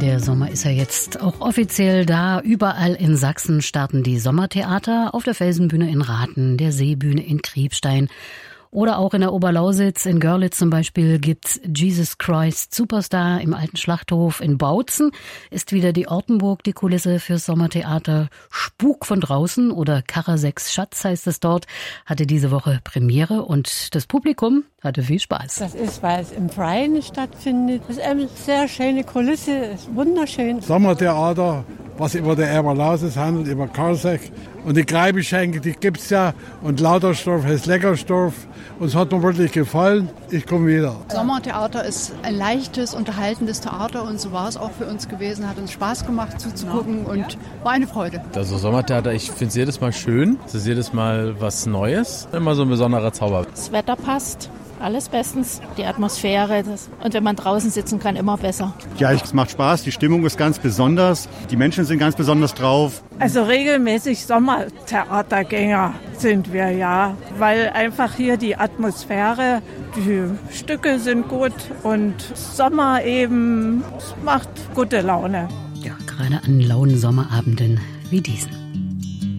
der Sommer ist ja jetzt auch offiziell da. Überall in Sachsen starten die Sommertheater. Auf der Felsenbühne in Rathen, der Seebühne in Kriebstein. Oder auch in der Oberlausitz, in Görlitz zum Beispiel, gibt's Jesus Christ Superstar. Im Alten Schlachthof in Bautzen ist wieder die Ortenburg die Kulisse fürs Sommertheater. Spuk von draußen oder Karasex Schatz heißt es dort, hatte diese Woche Premiere und das Publikum hatte viel Spaß. Das ist, weil es im Freien stattfindet. Das ist eine sehr schöne Kulisse, ist wunderschön. Sommertheater, was über der Oberlausitz handelt, über Karasex. Und die Kreibeschenke, die gibt's ja. Und Lautersdorf heißt Leckersdorf. Uns hat mir wirklich gefallen. Ich komme wieder. Sommertheater ist ein leichtes, unterhaltendes Theater. Und so war es auch für uns gewesen. Hat uns Spaß gemacht zuzugucken und war eine Freude. Also Sommertheater, ich finde es jedes Mal schön. Es ist jedes Mal was Neues. Immer so ein besonderer Zauber. Das Wetter passt. Alles bestens, die Atmosphäre und wenn man draußen sitzen kann, immer besser. Ja, es macht Spaß, die Stimmung ist ganz besonders, die Menschen sind ganz besonders drauf. Also regelmäßig Sommertheatergänger sind wir ja, weil einfach hier die Atmosphäre, die Stücke sind gut und Sommer eben, es macht gute Laune. Ja, gerade an lauen Sommerabenden wie diesen.